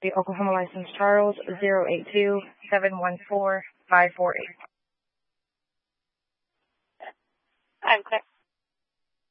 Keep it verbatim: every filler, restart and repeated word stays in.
The Oklahoma license Charles zero eight two seven one four five four eight. I'm clear.